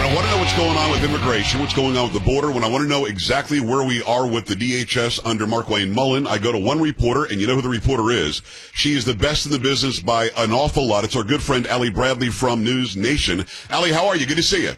I want to know what's going on with immigration, what's going on with the border. When I want to know exactly where we are with the DHS under Mark Wayne Mullen, I go to one reporter, and you know who the reporter is. She is the best in the business by an awful lot. It's our good friend Allie Bradley from News Nation. Allie, how are you? Good to see you.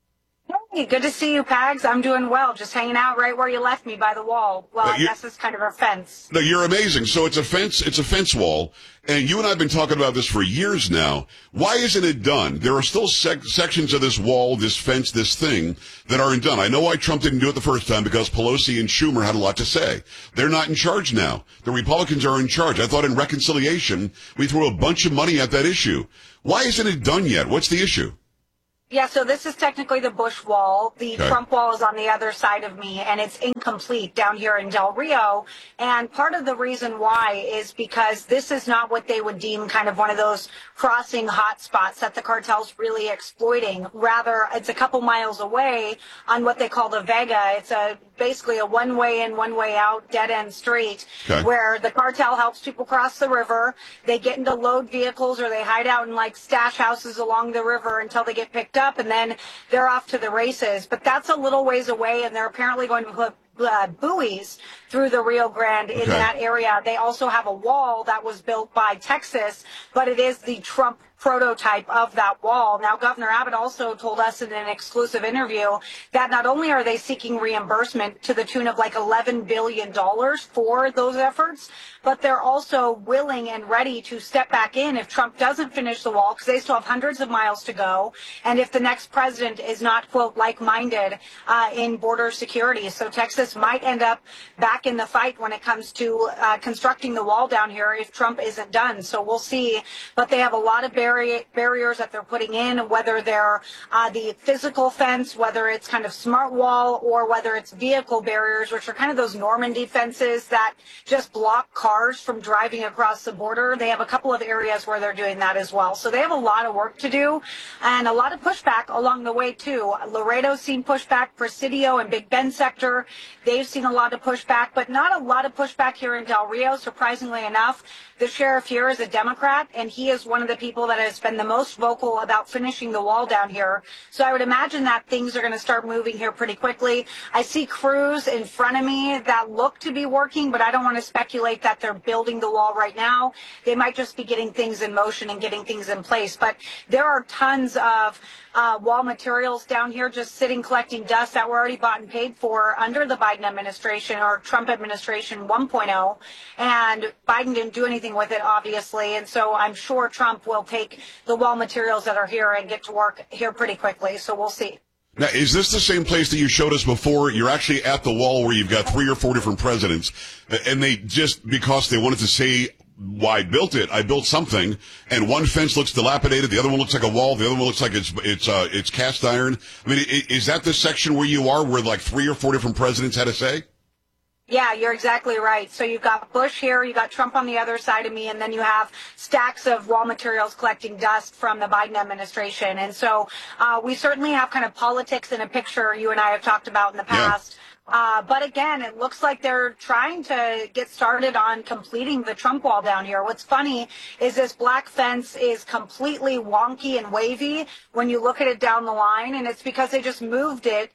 Hey, good to see you, Pags. I'm doing well. Just hanging out right where you left me by the wall. Well, I guess it's kind of a fence. No, you're amazing. So it's a fence wall. And you and I have been talking about this for years now. Why isn't it done? There are still sections of this wall, this fence, this thing that aren't done. I know why Trump didn't do it the first time, because Pelosi and Schumer had a lot to say. They're not in charge now. The Republicans are in charge. I thought in reconciliation, we threw a bunch of money at that issue. Why isn't it done yet? What's the issue? Yeah, so this is technically the Bush wall. The Trump wall is on the other side of me, and it's incomplete down here in Del Rio. And part of the reason why is because this is not what they would deem kind of one of those crossing hotspots that the cartel's really exploiting. Rather, it's a couple miles away on what they call the Vega. It's basically a one-way in, one-way out, dead-end street where the cartel helps people cross the river. They get into load vehicles, or they hide out in like stash houses along the river until they get picked up, and then they're off to the races. But that's a little ways away, and they're apparently going to put buoys through the Rio Grande in that area. They also have a wall that was built by Texas, but it is the Trump prototype of that wall. Now, Governor Abbott also told us in an exclusive interview that not only are they seeking reimbursement to the tune of like $11 billion for those efforts, but they're also willing and ready to step back in if Trump doesn't finish the wall, because they still have hundreds of miles to go, and if the next president is not, quote, like-minded in border security. So Texas might end up back in the fight when it comes to constructing the wall down here if Trump isn't done. So we'll see. But they have a lot of barriers that they're putting in, whether they're the physical fence, whether it's kind of smart wall, or whether it's vehicle barriers, which are kind of those Normandy fences that just block cars from driving across the border. They have a couple of areas where they're doing that as well. So they have a lot of work to do, and a lot of pushback along the way too. Laredo's seen pushback, Presidio and Big Bend sector. They've seen a lot of pushback, but not a lot of pushback here in Del Rio, surprisingly enough. The sheriff here is a Democrat, and he is one of the people that has been the most vocal about finishing the wall down here. So I would imagine that things are going to start moving here pretty quickly. I see crews in front of me that look to be working, but I don't want to speculate that they're building the wall right now. They might just be getting things in motion and getting things in place. But there are tons of wall materials down here just sitting collecting dust that were already bought and paid for under the Biden administration, or Trump administration 1.0, and Biden didn't do anything with it, obviously, and so I'm sure Trump will take the wall materials that are here and get to work here pretty quickly, so we'll see. Now, is this the same place that you showed us before? You're actually at the wall where you've got 3 or 4 different presidents, and they just, because they wanted to say, why I built it, I built something, and one fence looks dilapidated, the other one looks like a wall, the other one looks like it's cast iron. I mean, is that the section where you are, where like 3 or 4 different presidents had a say? Yeah, you're exactly right. So you've got Bush here, you got Trump on the other side of me, and then you have stacks of wall materials collecting dust from the Biden administration. And so we certainly have kind of politics in a picture you and I have talked about in the past. But again, it looks like they're trying to get started on completing the Trump wall down here. What's funny is this black fence is completely wonky and wavy when you look at it down the line, and it's because they just moved it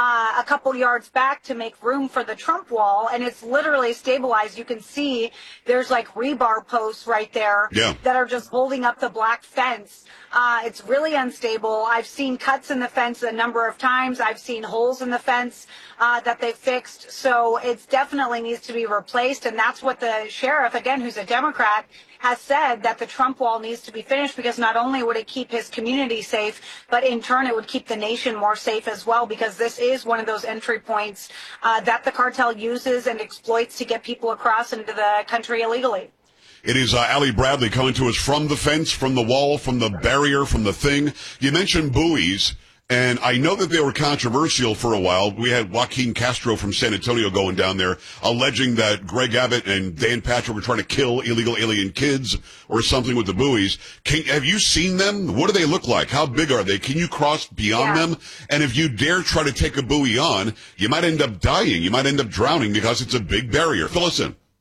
a couple yards back to make room for the Trump wall, and it's literally stabilized. You can see there's like rebar posts right there that are just holding up the black fence. It's really unstable. I've seen cuts in the fence a number of times. I've seen holes in the fence that they fixed. So it definitely needs to be replaced. And that's what the sheriff, again, who's a Democrat, has said, that the Trump wall needs to be finished, because not only would it keep his community safe, but in turn it would keep the nation more safe as well, because this is one of those entry points that the cartel uses and exploits to get people across into the country illegally. It is Allie Bradley coming to us from the fence, from the wall, from the barrier, from the thing. You mentioned buoys, and I know that they were controversial for a while. We had Joaquin Castro from San Antonio going down there, alleging that Greg Abbott and Dan Patrick were trying to kill illegal alien kids or something with the buoys. Have you seen them? What do they look like? How big are they? Can you cross beyond them? And if you dare try to take a buoy on, you might end up dying. You might end up drowning because it's a big barrier. Fill us in.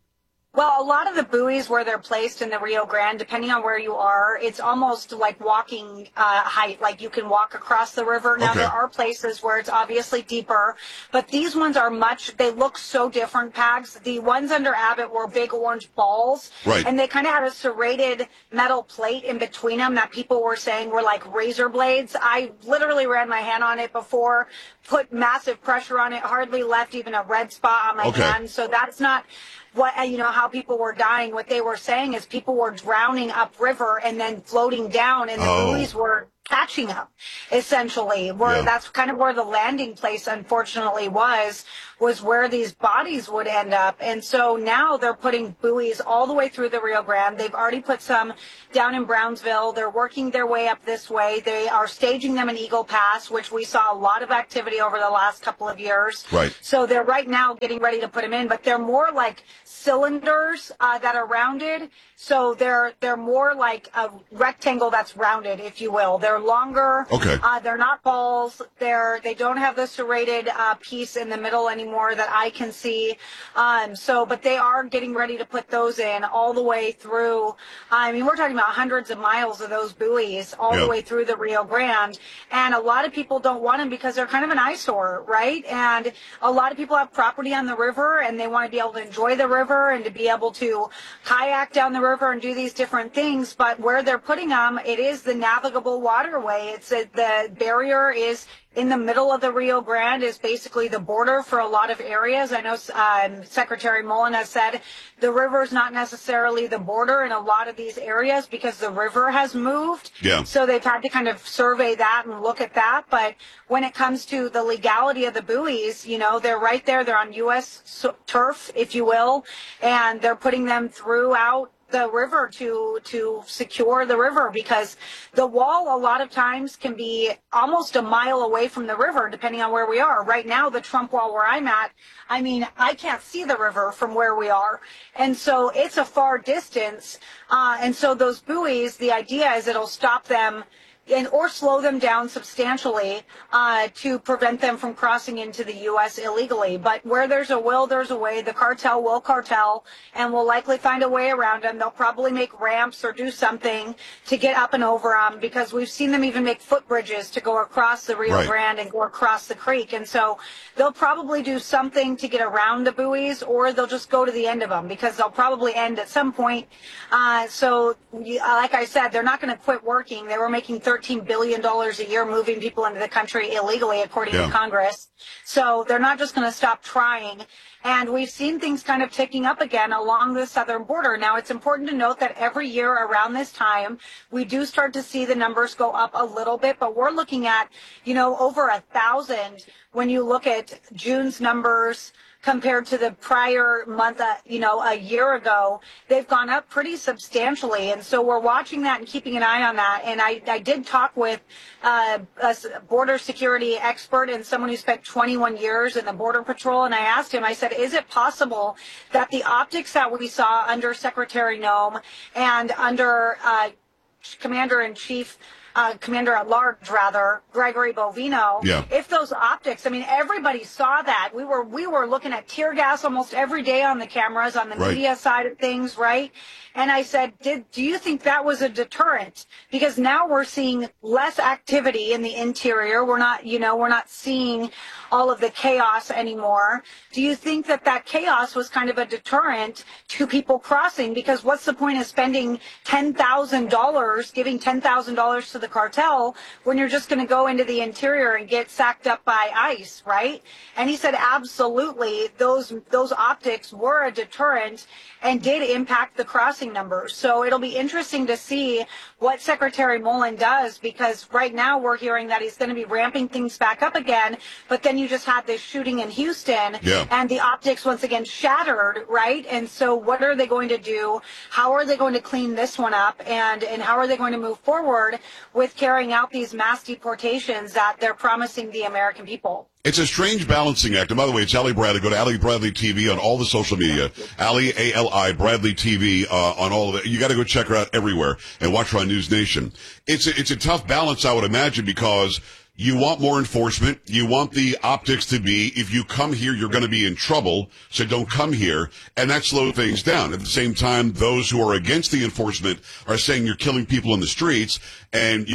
Well, a lot of the buoys where they're placed in the Rio Grande, depending on where you are, it's almost like walking height. Like you can walk across the river. Now, Okay. there are places where it's obviously deeper, but these ones are they look so different, Pags. The ones under Abbott were big orange balls. Right. And they kind of had a serrated metal plate in between them that people were saying were like razor blades. I literally ran my hand on it before, put massive pressure on it, hardly left even a red spot on my hand. So that's not how people were dying. What they were saying is people were drowning upriver and then floating down, and the buoys were catching them, essentially. That's kind of where the landing place, unfortunately, was where these bodies would end up. And so now they're putting buoys all the way through the Rio Grande. They've already put some down in Brownsville. They're working their way up this way. They are staging them in Eagle Pass, which we saw a lot of activity over the last couple of years. Right. So they're right now getting ready to put them in, but they're more like cylinders that are rounded. So they're more like a rectangle that's rounded, if you will. They're longer. Okay. They're not balls. They don't have the serrated piece in the middle anymore that I can see. But they are getting ready to put those in all the way through. I mean, we're talking about hundreds of miles of those buoys all the way through the Rio Grande. And a lot of people don't want them because they're kind of an eyesore, right? And a lot of people have property on the river and they want to be able to enjoy the river and to be able to kayak down the river and do these different things. But where they're putting them, it is the navigable waterway. The barrier is in the middle of the Rio Grande, is basically the border for a lot of areas. I know Secretary Mullen has said the river is not necessarily the border in a lot of these areas because the river has moved. Yeah. So they've had to kind of survey that and look at that. But when it comes to the legality of the buoys, they're right there. They're on U.S. turf, if you will, and they're putting them throughout the river to secure the river, because the wall a lot of times can be almost a mile away from the river, depending on where we are. Right now, the Trump wall where I'm at, I mean, I can't see the river from where we are. And so it's a far distance. And so those buoys, the idea is it'll stop them or slow them down substantially to prevent them from crossing into the U.S. illegally. But where there's a will, there's a way. The cartel will cartel and will likely find a way around them. They'll probably make ramps or do something to get up and over them, because we've seen them even make footbridges to go across the Rio Grande and go across the creek. And so they'll probably do something to get around the buoys, or they'll just go to the end of them, because they'll probably end at some point. Like I said, they're not going to quit working. They were making $13 billion a year moving people into the country illegally, according to Congress. So they're not just going to stop trying. And we've seen things kind of ticking up again along the southern border. Now, it's important to note that every year around this time, we do start to see the numbers go up a little bit, but we're looking at, over 1,000 when you look at June's numbers compared to the prior month, a year ago. They've gone up pretty substantially. And so we're watching that and keeping an eye on that. And I did talk with a border security expert and someone who spent 21 years in the Border Patrol. And I asked him, I said, is it possible that the optics that we saw under Secretary Noem and under Commander at Large, Gregory Bovino. Yeah. If those optics, I mean, everybody saw that. We were looking at tear gas almost every day on the cameras, on the media side of things, right? And I said, do you think that was a deterrent? Because now we're seeing less activity in the interior. We're not seeing all of the chaos anymore. Do you think that chaos was kind of a deterrent to people crossing? Because what's the point of spending $10,000, giving $10,000 to the cartel when you're just going to go into the interior and get sacked up by ICE, right? And he said, absolutely, those optics were a deterrent and did impact the crossing numbers. So it'll be interesting to see what Secretary Mullen does, because right now we're hearing that he's going to be ramping things back up again, but then you just had this shooting in Houston and the optics once again shattered, right? And so what are they going to do? How are they going to clean this one up? And how are they going to move forward with carrying out these mass deportations that they're promising the American people? It's a strange balancing act. And by the way, it's Ali Bradley. Go to Ali Bradley TV on all the social media. Ali, A-L-I, Bradley TV, on all of it. You got to go check her out everywhere and watch her on News Nation. It's a tough balance, I would imagine, because You want more enforcement. You want the optics to be, if you come here, you're going to be in trouble, so don't come here. And that slows things down. At the same time, those who are against the enforcement are saying you're killing people in the streets, and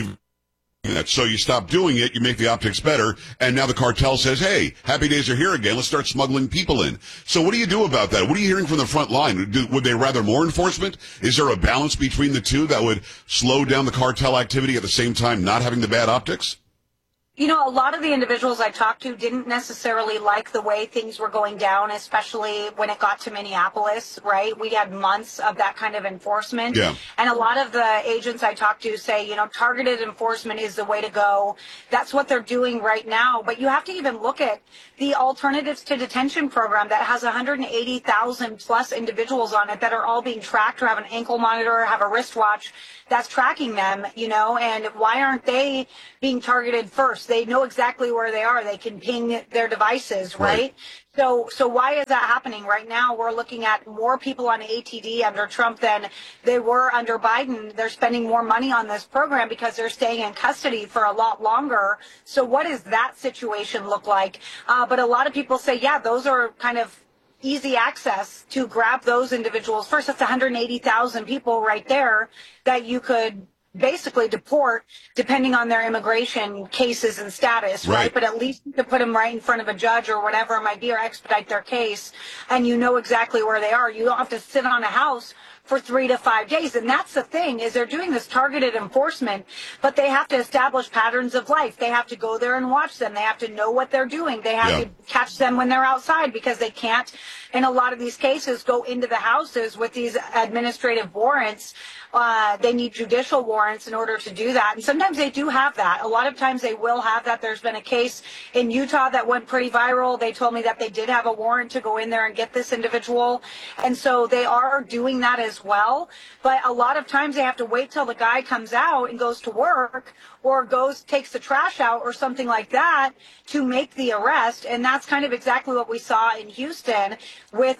so you stop doing it, you make the optics better, and now the cartel says, hey, happy days are here again, let's start smuggling people in. So what do you do about that? What are you hearing from the front line? Would they rather more enforcement? Is there a balance between the two that would slow down the cartel activity at the same time not having the bad optics? You know, a lot of the individuals I talked to didn't necessarily like the way things were going down, especially when it got to Minneapolis, right? We had months of that kind of enforcement. Yeah. And a lot of the agents I talked to say, you know, targeted enforcement is the way to go. That's what they're doing right now. But you have to even look at the Alternatives to Detention program that has 180,000 plus individuals on it that are all being tracked or have an ankle monitor, have a wristwatch that's tracking them, you know, and why aren't they being targeted first? They know exactly where they are. They can ping their devices, right? So why is that happening? Right now, we're looking at more people on ATD under Trump than they were under Biden. They're spending more money on this program because they're staying in custody for a lot longer. So what does that situation look like? But a lot of people say, yeah, those are kind of easy access to grab those individuals first. That's 180,000 people right there that you could basically deport depending on their immigration cases and status, right? But at least you could put them right in front of a judge or whatever it might be, or expedite their case, and you know exactly where they are. You don't have to sit on a house for 3 to 5 days. And that's the thing, is they're doing this targeted enforcement, but they have to establish patterns of life. They have to go there and watch them. They have to know what they're doing. They have to catch them when they're outside, because they can't, in a lot of these cases, go into the houses with these administrative warrants. They need judicial warrants in order to do that. And sometimes they do have that. A lot of times they will have that. There's been a case in Utah that went pretty viral. They told me that they did have a warrant to go in there and get this individual. And so they are doing that as well. But a lot of times they have to wait till the guy comes out and goes to work, or takes the trash out or something like that, to make the arrest. And that's kind of exactly what we saw in Houston with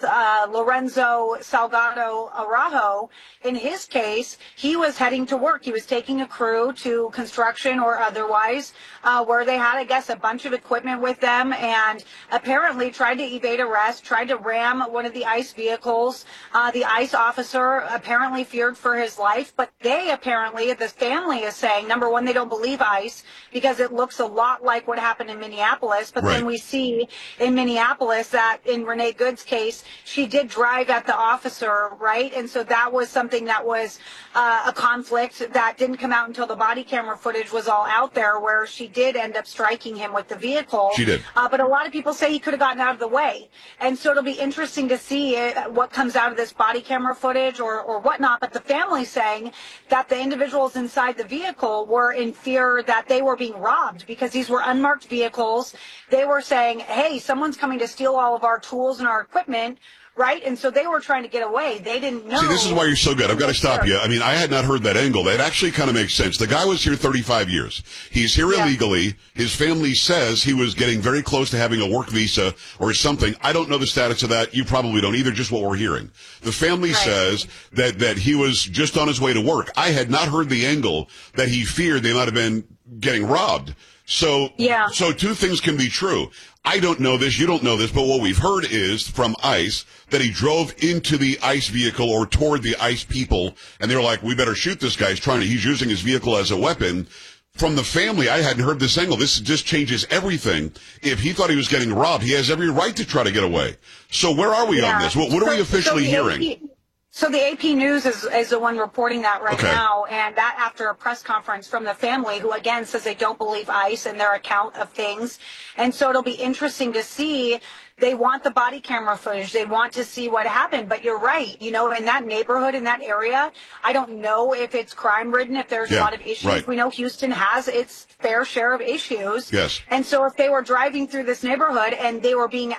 Lorenzo Salgado Araujo. In his case, he was heading to work. He was taking a crew to construction or otherwise, where they had, I guess, a bunch of equipment with them, and apparently tried to evade arrest, tried to ram one of the ICE vehicles. The ICE officer apparently feared for his life, but they apparently, the family is saying, number one, they don't believe ICE because it looks a lot like what happened in Minneapolis. But then we see in Minneapolis that in Renee Good's case, she did drive at the officer, right? And so that was something that was a conflict that didn't come out until the body camera footage was all out there, where she did end up striking him with the vehicle. She did. But a lot of people say he could have gotten out of the way. And so it'll be interesting to see what comes out of this body camera footage or whatnot. But the family saying that the individuals inside the vehicle were in fear that they were being robbed because these were unmarked vehicles. They were saying, hey, someone's coming to steal all of our tools and our equipment. Right? And so they were trying to get away. They didn't know. See, this is why you're so good. I've got to stop you. I mean, I had not heard that angle. That actually kind of makes sense. The guy was here 35 years. He's here illegally. His family says he was getting very close to having a work visa or something. I don't know the status of that. You probably don't either, just what we're hearing. The family says that he was just on his way to work. I had not heard the angle that he feared they might have been getting robbed. So two things can be true. I don't know this, you don't know this, but what we've heard is from ICE that he drove into the ICE vehicle or toward the ICE people, and they were like, we better shoot this guy. He's using his vehicle as a weapon. From the family, I hadn't heard this angle. This just changes everything. If he thought he was getting robbed, he has every right to try to get away. So where are we on this? What are we officially hearing? So the AP News is the one reporting that right now, and that after a press conference from the family, who again says they don't believe ICE and their account of things. And so it'll be interesting to see. They want the body camera footage. They want to see what happened. But you're right. You know, in that neighborhood, in that area, I don't know if it's crime-ridden, if there's a lot of issues. We know Houston has its fair share of issues. And so if they were driving through this neighborhood and they were being,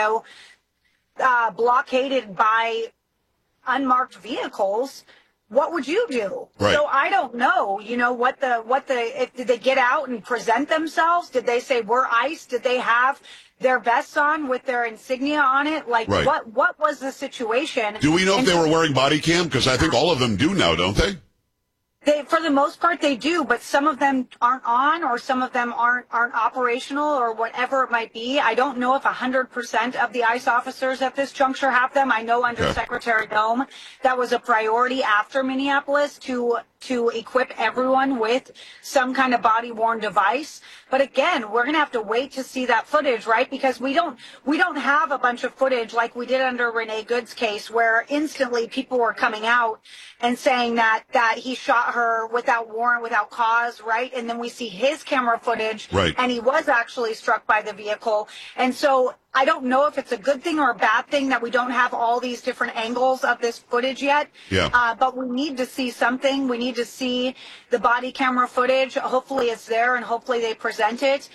blockaded by unmarked vehicles, what would you do? So I don't know, did they get out and present themselves? Did they say we're ICE? Did they have their vests on with their insignia on it? Like what was the situation? Do we know if they were wearing body cam? Because I think all of them do now, don't they? For the most part, they do, but some of them aren't on, or some of them aren't operational, or whatever it might be. I don't know if 100% of the ICE officers at this juncture have them. I know under Secretary Noem, that was a priority after Minneapolis to equip everyone with some kind of body-worn device. But again, we're going to have to wait to see that footage, right? Because we don't have a bunch of footage like we did under Renee Good's case, where instantly people were coming out and saying that he shot her without warrant, without cause, right? And then we see his camera footage, and he was actually struck by the vehicle. And so I don't know if it's a good thing or a bad thing that we don't have all these different angles of this footage yet. But we need to see something. We need to see the body camera footage. Hopefully it's there, and hopefully they present it.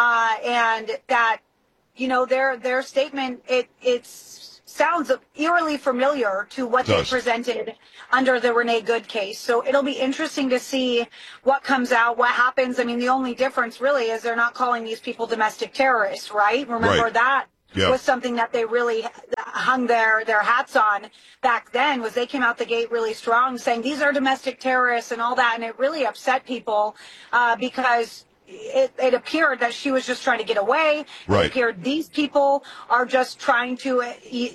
And that, you know, their statement, it sounds eerily familiar to what they presented under the Renee Good case. So it'll be interesting to see what comes out, what happens. I mean, the only difference really is they're not calling these people domestic terrorists, right? Remember that was something that they really hung their hats on back then, was they came out the gate really strong saying these are domestic terrorists and all that. And it really upset people because it appeared that she was just trying to get away. It appeared these people are just trying to,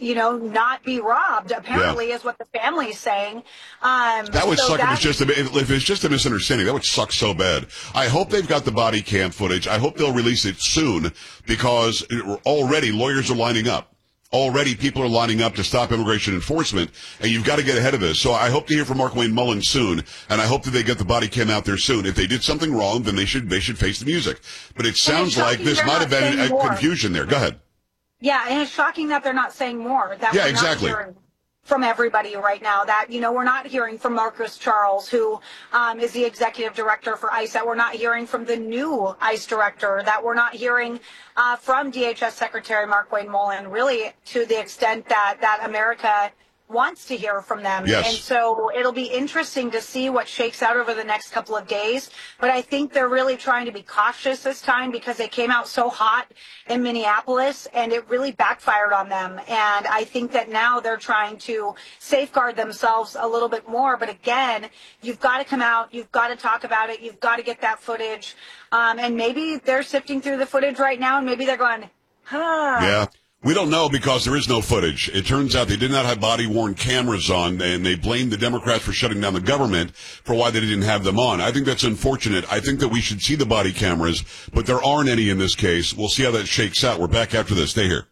not be robbed, apparently, is what the family is saying. That would suck if it's just a misunderstanding. That would suck so bad. I hope they've got the body cam footage. I hope they'll release it soon, because already lawyers are lining up. Already people are lining up to stop immigration enforcement, and you've got to get ahead of this. So I hope to hear from Markwayne Mullin soon, and I hope that they get the body cam out there soon. If they did something wrong, then they should face the music. But it sounds like this might have been a confusion there. Go ahead. Yeah, and it's shocking that they're not saying more. Exactly. From everybody right now, that, we're not hearing from Marcus Charles, who is the executive director for ICE, that we're not hearing from the new ICE director, that we're not hearing from DHS Secretary Markwayne Mullin, really to the extent that America wants to hear from them. And so it'll be interesting to see what shakes out over the next couple of days. But I think they're really trying to be cautious this time, because they came out so hot in Minneapolis and it really backfired on them. And I think that now they're trying to safeguard themselves a little bit more. But again, you've got to come out, you've got to talk about it, you've got to get that footage. And maybe they're sifting through the footage right now, and maybe they're going, Yeah. We don't know, because there is no footage. It turns out they did not have body-worn cameras on, and they blamed the Democrats for shutting down the government for why they didn't have them on. I think that's unfortunate. I think that we should see the body cameras, but there aren't any in this case. We'll see how that shakes out. We're back after this. Stay here.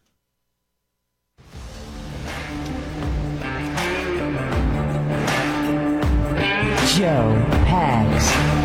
Joe Pags.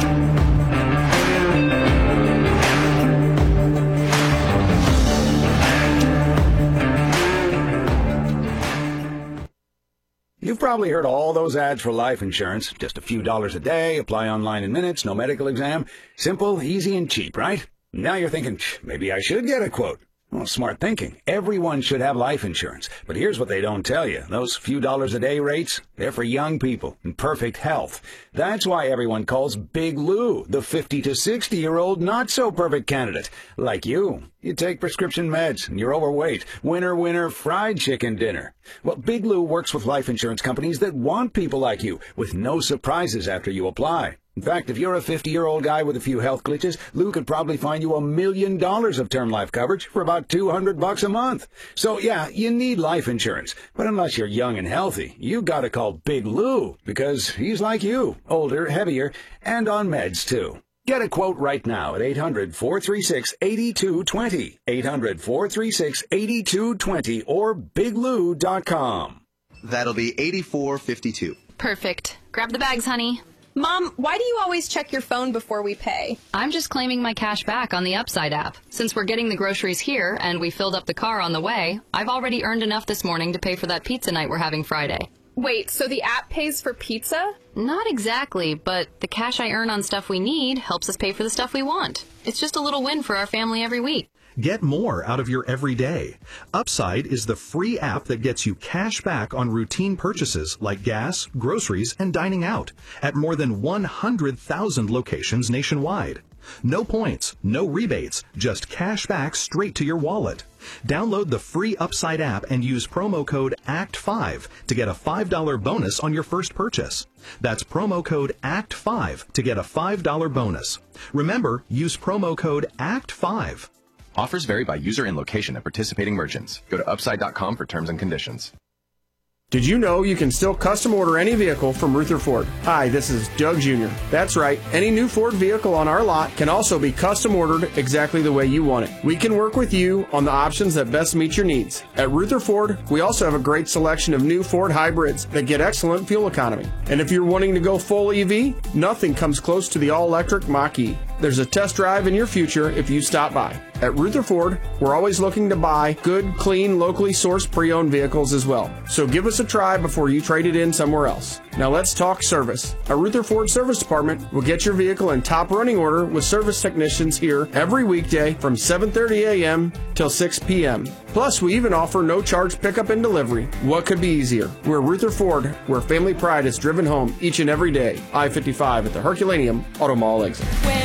You've probably heard all those ads for life insurance. Just a few dollars a day, apply online in minutes, no medical exam. Simple, easy, and cheap, right? Now you're thinking, maybe I should get a quote. Well, smart thinking. Everyone should have life insurance. But here's what they don't tell you. Those few dollars a day rates, they're for young people in perfect health. That's why everyone calls Big Lou the 50 to 60-year-old not-so-perfect candidate. Like you. You take prescription meds, and you're overweight. Winner, winner, fried chicken dinner. Well, Big Lou works with life insurance companies that want people like you, with no surprises after you apply. In fact, if you're a 50-year-old guy with a few health glitches, Lou could probably find you $1 million of term life coverage for about $200 a month. So, yeah, you need life insurance. But unless you're young and healthy, you gotta call Big Lou, because he's like you, older, heavier, and on meds, too. Get a quote right now at 800-436-8220, 800-436-8220, or biglou.com. That'll be 8452. Perfect. Grab the bags, honey. Mom, why do you always check your phone before we pay? I'm just claiming my cash back on the Upside app. Since we're getting the groceries here and we filled up the car on the way, I've already earned enough this morning to pay for that pizza night we're having Friday. Wait, so the app pays for pizza? Not exactly, but the cash I earn on stuff we need helps us pay for the stuff we want. It's just a little win for our family every week. Get more out of your everyday. Upside is the free app that gets you cash back on routine purchases like gas, groceries, and dining out at more than 100,000 locations nationwide. No points, no rebates, just cash back straight to your wallet. Download the free Upside app and use promo code ACT5 to get a $5 bonus on your first purchase. That's promo code ACT5 to get a $5 bonus. Remember, use promo code ACT5. Offers vary by user and location at participating merchants. Go to upside.com for terms and conditions. Did you know you can still custom order any vehicle from Ruther Ford? Hi, this is Doug Jr. That's right, any new Ford vehicle on our lot can also be custom ordered exactly the way you want it. We can work with you on the options that best meet your needs. At Ruther Ford, we also have a great selection of new Ford hybrids that get excellent fuel economy. And if you're wanting to go full EV, nothing comes close to the all-electric Mach-E. There's a test drive in your future if you stop by. At Ruther Ford, we're always looking to buy good, clean, locally sourced pre-owned vehicles as well. So give us a try before you trade it in somewhere else. Now let's talk service. Our Ruther Ford Service Department will get your vehicle in top running order with service technicians here every weekday from 7:30 a.m. till 6 p.m. Plus, we even offer no-charge pickup and delivery. What could be easier? We're Ruther Ford, where family pride is driven home each and every day. I-55 at the Herculaneum Auto Mall exit.